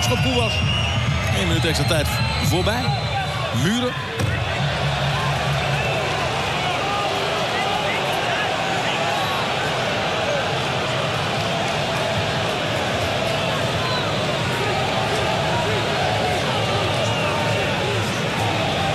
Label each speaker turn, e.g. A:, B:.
A: hoekschop Koewas. 1 minuut extra tijd voorbij. Muren.